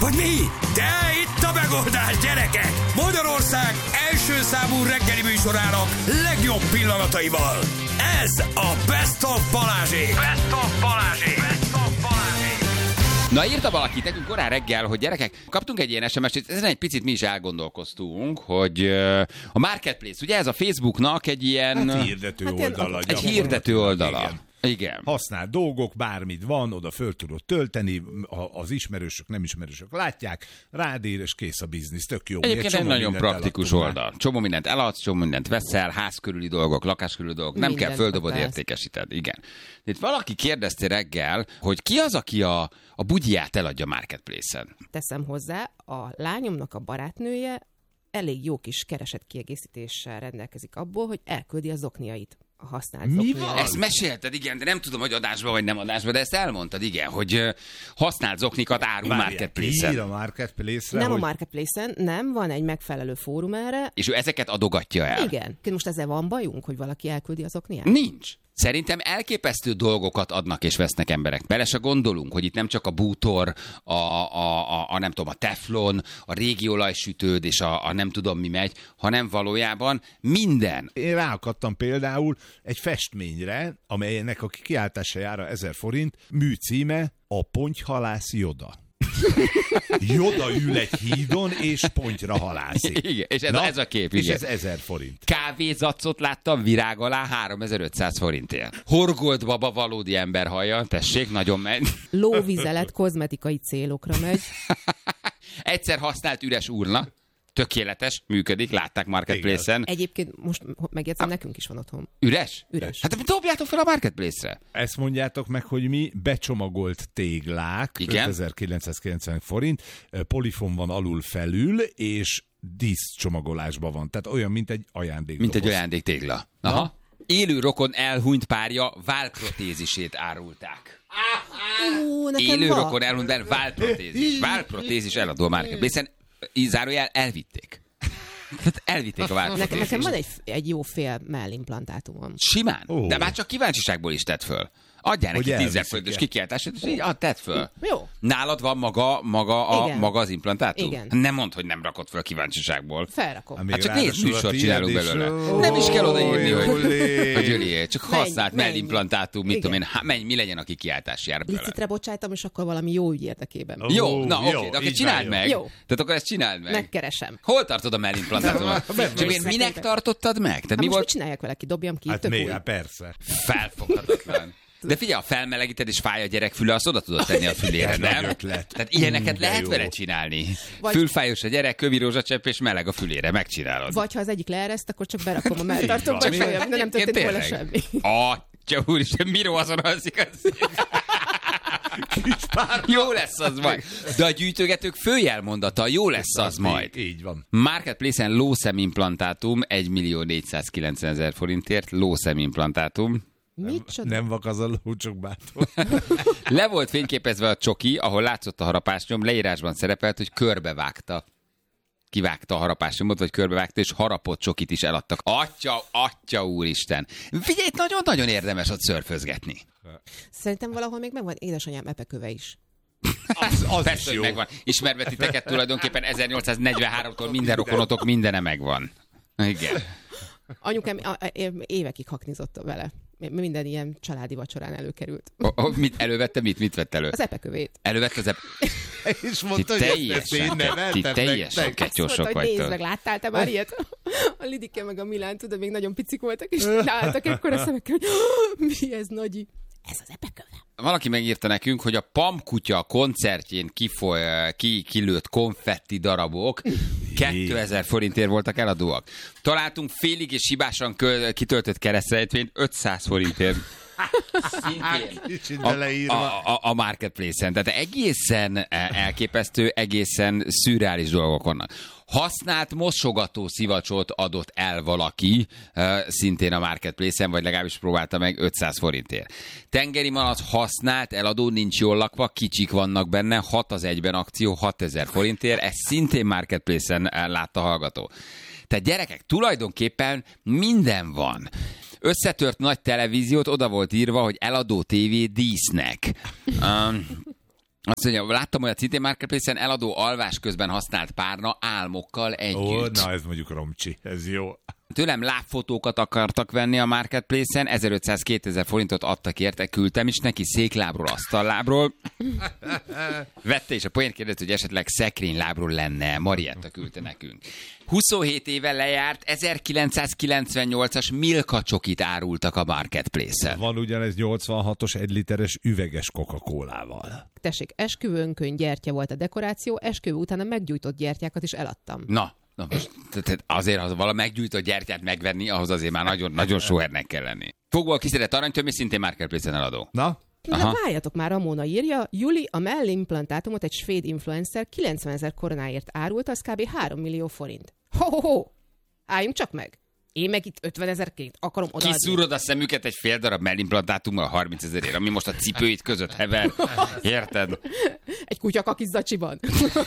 Hogy mi? De itt a megoldás, gyerekek! Magyarország első számú reggeli műsorának legjobb pillanataival. Ez a Best of Balázsék! Best of Balázsék! Best of Balázsék! Na, írta valaki nekünk korán reggel, hogy gyerekek, kaptunk egy ilyen SMS-t, ezen egy picit mi is elgondolkoztunk, hogy a Marketplace, ugye ez a Facebooknak egy ilyen... Hát hirdető oldala. Egy hirdető oldala. Igen. Használ dolgok, bármit van, oda föl tudod tölteni, az ismerősök, nem ismerősök látják, rád ér, és kész a biznisz, tök jó. Egyébként egy nagyon praktikus oldal. Csomó mindent eladsz, csomó mindent veszel, ház körüli dolgok, lakás körüli dolgok, nem kell földobod, értékesíted. Igen. Itt valaki kérdezte reggel, hogy ki az, aki a bugyját eladja Marketplace-en. Teszem hozzá, a lányomnak a barátnője elég jó kis keresetkiegészítéssel rendelkezik abból, hogy elküldi az zokniait. A használt zokniait. Ezt mesélted, igen, de nem tudom, hogy adásba vagy nem adásba, de ezt elmondtad, igen, hogy használt zoknikat árul Marketplace-en. Ír a Marketplace-re, nem hogy... a Marketplace-en, nem, van egy megfelelő fórum erre. És ő ezeket adogatja el. Igen. Most ezzel van bajunk, hogy valaki elküldi az zokniát? Nincs. Szerintem elképesztő dolgokat adnak és vesznek emberek. Bele se gondolunk, hogy itt nem csak a bútor, a nem tudom, a teflon, a régi olajsütőd és a nem tudom mi megy, hanem valójában minden. Én ráakadtam például egy festményre, amelynek a kikiáltása jár 1000 forint, műcíme a Pontyhalász Joda. Joda ül egy hídon, és pontyra halászik. Igen, és ez a kép, és igen. ez 1000 forint. Kávézacot láttam virág alá 3500 forintért. Horgolt baba valódi ember hallja, tessék, nagyon megy. Lóvizelet kozmetikai célokra megy. Egyszer használt üres urna. Tökéletes, működik, látták Marketplace-en. Egyébként most megjegyzem, nekünk is van otthon. Üres? Üres. Hát dobjátok fel a Marketplace-re. Ezt mondjátok meg, hogy mi becsomagolt téglák, igen? 5990 forint, polifon van alul felül, és díszcsomagolásban van. Tehát olyan, mint egy ajándékdoboz. Mint egy ajándéktégla. Aha. Élő rokon elhunyt párja válprotézisét árulták. Élő rokon elhunyt válprotézis. Válprotézis eladó Marketplace-en. Zárójel elvitték. Tehát elvitték a változatot. Nekem van egy jó fél mellimplantátumom. Simán? De már csak kíváncsiságból is tett föl. Adjál neki 10 forintos kikiáltást, és így tedd föl. Jó. Nálad van maga az implantátum? Igen. Nem mondd, hogy nem rakod föl kíváncsiságból. Felrakom. Hát csak nézd, műsort csinálunk belőle. Nem is kell odaírni, hogy Gyuri, csak használt mellimplantátum, mit tudom én, mi legyen a kikiáltás jár belőle. Licitre bocsájtom, és akkor valami jó ügy érdekében. Jó, na oké, de akkor csináld meg. Jó. Tehát akkor ezt csináld meg. Megkeresem. Hol tartod a mellimplantátumot? Csak minek tartottad meg? Tehát mi most volt? mit csináljak vele, dobjam ki? Hát miért? Persze. Felfoghatatlan. De figyelj, ha felmelegíted és fáj a gyerek füle, azt oda tudod tenni a fülére, nem? Tehát ilyeneket lehet vele csinálni. Fülfájos a gyerek, kövi rózsacsepp és meleg a fülére, megcsinálod. Vagy ha az egyik leereszt, akkor csak berakom a melltartóba, de nem történt volna semmi. Atya úristen, Miró azon alszik az. Jó lesz az majd. De a gyűjtögetők főjelmondata, jó lesz az majd. Így van. Marketplace-en lószemimplantátum 1.490.000 forintért, lószemimplantátum. Nem vak az a ló, csak bátor. Le volt fényképezve a csoki, ahol látszott a harapásnyom, leírásban szerepelt, hogy körbevágta. Kivágta a harapásnyomot, vagy körbevágta, és harapott csokit is eladtak. Atya úristen. Figyelj, nagyon-nagyon érdemes ott szörfözgetni. Szerintem valahol még megvan édesanyám epeköve is. Az persze, hogy megvan. Ismerve titeket tulajdonképpen 1843-tól minden rokonotok mindene megvan. Igen. Anyukám évekig haknizott vele. Minden ilyen családi vacsorán előkerült. Mit elővette? Mit vett elő? Az epekövét. Elővette az És mondta, hogy ezt én neveltem teljesen ketyósok vagytok. Nézd meg, láttál te már ilyet? A Lidike meg a Milán, tudod, még nagyon picik voltak, és láttak ekkora szemekkel, hogy mi ez, Nagyi? Ez az epeköve. Valaki megírta nekünk, hogy a Pamkutya koncertjén kilőtt konfetti darabok 2000 forintért voltak eladóak. Találtunk félig és hibásan kitöltött keresztrejtvényt 500 forintért. Szintén a Marketplace-en. Tehát egészen elképesztő, egészen szürreális dolgok vannak. Használt mosogató szivacsot adott el valaki, szintén a Marketplace-en, vagy legalábbis próbálta meg 500 forintért. Tengeri malac használt, eladó, nincs jól lakva, kicsik vannak benne, 6 az egyben akció, 6000 forintért, ez szintén Marketplace-en látta hallgató. Tehát gyerekek, tulajdonképpen minden van. Összetört nagy televíziót, oda volt írva, hogy eladó tévé dísznek. Azt mondja, láttam olyat szintén Marketplace-en, eladó alvás közben használt párna álmokkal együtt. Na ez mondjuk romcsi, ez jó. Tőlem lábfotókat akartak venni a Marketplace-en, 1500-2000 forintot adtak érte, küldtem is neki széklábról, asztallábról. Vette és a poént kérdezte, hogy esetleg szekrénylábról lenne. Marietta küldte nekünk. 27 éve lejárt, 1998-as Milka csokit árultak a Marketplace-en. Van ugyanez 86-os 1 literes üveges Coca-Colával. Tessék, esküvőnkön gyertya volt a dekoráció, esküvő után a meggyújtott gyertyákat is eladtam. Na most azért, ha valami meggyújtott gyertyát megvenni, ahhoz azért már nagyon, nagyon sóhernek kell lenni. Fogva kiszedett aranytömés, szintén Marketplace-en eladó. Na? Na várjatok már, Ramona írja, Juli a mellimplantátumot egy svéd influencer 90 000 koronáért árult, az kb. 3 millió forint. Ho-ho-ho! Álljunk csak meg! Én meg itt 50 000-ként akarom odaadni. Kiszúrod a szemüket egy fél darab mellimplantátummal 30 000-ért, ami most a cipőit között hever. Érted? Egy kutyakakizzacsiban.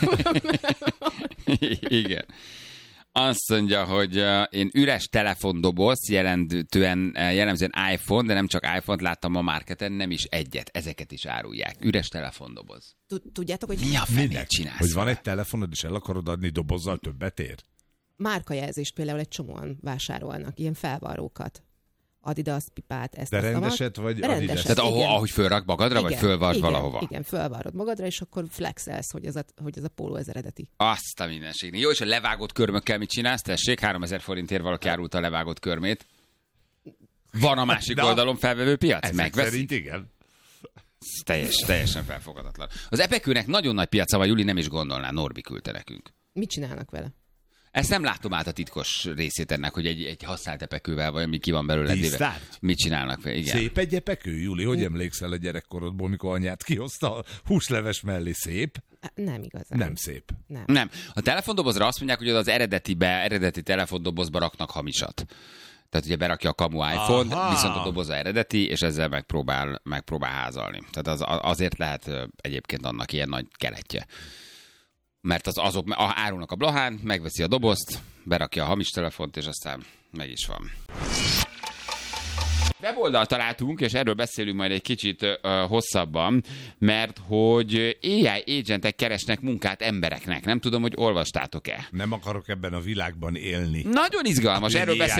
Igen. Azt mondja, hogy én üres telefondoboz, jellemzően iPhone, de nem csak iPhone-t láttam a marketen, nem is egyet. Ezeket is árulják. Üres telefondoboz. Tudjátok, hogy Mi a fenét csinálsz? Hogy van egy telefonod, és el akarod adni dobozzal, többet ér? márkajelzést például egy csomóan vásárolnak, ilyen felvarrókat. Adidas pipát, ezt de rendeset vagy Adidas? Tehát ahogy fölrak magadra, igen, vagy fölvard valahova? Igen, fölvarrod magadra, és akkor flexelsz, hogy ez a póló ez eredeti. Azt a mindenségnél. Jó, és a levágott körmökkel mit csinálsz? Tessék, 3000 forintért valaki árulta a levágott körmét. Van a másik oldalon felvevő piac? Megveszik? Szerint igen. Teljesen felfogadatlan. Az epekőnek nagyon nagy piaca van, Juli nem is gondolná, Norbi küldte nekünk. Mit csinálnak vele? Ezt nem látom át a titkos részét ennek, hogy egy használt epekővel, vagy mi ki van belőle. Mit csinálnak vele? Igen. Szép egy epekő, Juli? Hogy emlékszel a gyerekkorodból, mikor anyát kihozta a húsleves mellé? Szép? Nem igazán. Nem szép. Nem. A telefondobozra azt mondják, hogy az eredeti telefondobozba raknak hamisat. Tehát ugye berakja a kamu iPhone, viszont a doboza eredeti, és ezzel megpróbál házalni. Tehát azért lehet egyébként annak ilyen nagy keletje. Mert azok árulnak a blahán, megveszi a dobozt, berakja a hamis telefont, és aztán meg is van. Weboldalt találtunk, és erről beszélünk majd egy kicsit hosszabban, mert hogy AI agentek keresnek munkát embereknek. Nem tudom, hogy olvastátok-e. Nem akarok ebben a világban élni. Nagyon izgalmas.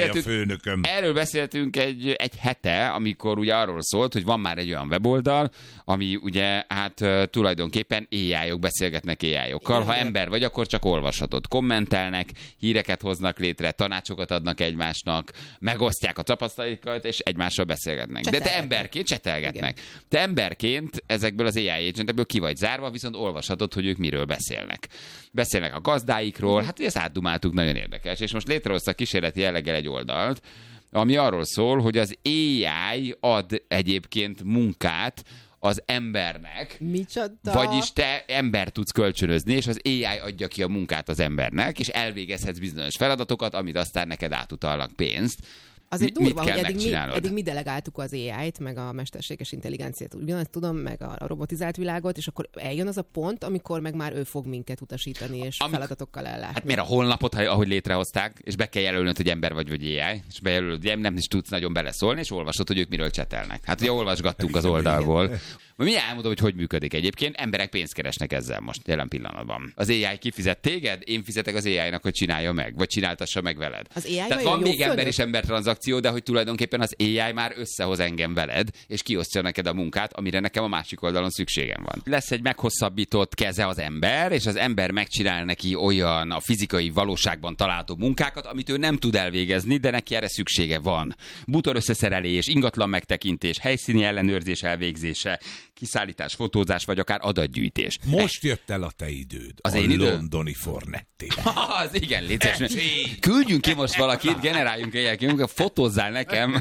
Erről beszéltünk egy hete, amikor ugye arról szólt, hogy van már egy olyan weboldal, ami ugye hát tulajdonképpen AI-ok beszélgetnek AI-okkal. Ha ember vagy, akkor csak olvashatod. Kommentelnek, híreket hoznak létre, tanácsokat adnak egymásnak, megosztják a tapasztalatokat, és egymással beszélgetnek. De te emberként csetelgetnek. Igen. Te emberként ezekből az AI agentekből ki vagy zárva, viszont olvashatod, hogy ők miről beszélnek. Beszélnek a gazdáikról, hát ezt átdumáltuk, nagyon érdekes. És most létrehoztak kísérleti jelleggel egy oldalt, ami arról szól, hogy az AI ad egyébként munkát az embernek. Micsoda? Vagyis te ember tudsz kölcsönözni, és az AI adja ki a munkát az embernek, és elvégezhetsz bizonyos feladatokat, amit aztán neked átutalnak pénzt. Azért durva, hogy eddig mi delegáltuk az AI-t, meg a mesterséges intelligenciát, ugyanazt tudom, meg a robotizált világot, és akkor eljön az a pont, amikor meg már ő fog minket utasítani, és feladatokkal ellátni. Hát miért a honlapot, ahogy létrehozták, és be kell jelölnöd, hogy ember vagy AI, és bejelölöd, hogy nem is tudsz nagyon beleszólni, és olvasod, hogy ők miről csetelnek. Hát ugye olvasgattunk az oldalból. Mi elmondom, hogy működik egyébként. Emberek pénzt keresnek ezzel most, jelen pillanatban. Az AI kifizet téged, én fizetek az AI-nak, hogy csinálja meg, vagy csináltassa meg veled. Tehát van még ember és ember tranzakció, de hogy tulajdonképpen az AI már összehoz engem veled, és kiosztja neked a munkát, amire nekem a másik oldalon szükségem van. Lesz egy meghosszabbított keze az ember, és az ember megcsinál neki olyan a fizikai valóságban található munkákat, amit ő nem tud elvégezni, de neki erre szüksége van. Bútor összeszerelés, ingatlan megtekintés, helyszíni ellenőrzés elvégzése, kiszállítás, fotózás, vagy akár adatgyűjtés. Most jött el a te időd. Az a én idő? Londoni Fornettére. Az igen, létszés. Küldjünk ki most valakit, generáljunk egy fotózzál nekem.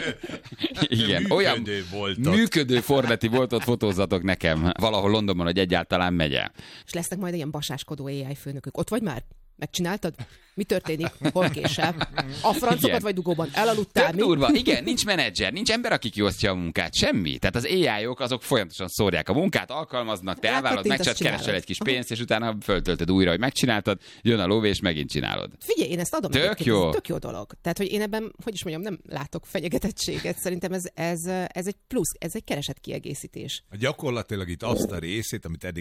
Igen, olyan működő Fornetti voltot fotózzatok nekem. Valahol Londonban, hogy egyáltalán megy el. És lesznek majd ilyen basáskodó AI főnökök. Ott vagy már? Megcsináltad? Mi történik? Hol késel? A francokat Igen. vagy dugóban? Elaludtál? Tök durva, igen, nincs menedzser, nincs ember, aki kiosztja a munkát, semmi. Tehát az AI-ok azok folyamatosan szórják a munkát, alkalmaznak, te elvárod, megcsinálod, keresel egy kis pénzt, és utána föltöltöd újra, hogy megcsináltad, jön a lóvé, és megint csinálod. Figyelj, én ezt adom. Tök jó. Ez tök jó dolog. Tehát, hogy én ebben, hogy is mondjam, nem látok fenyegetettséget. Szerintem ez egy plusz, ez egy keresett kiegészítés. Gyakorlatilag itt azt a részét, amit eddig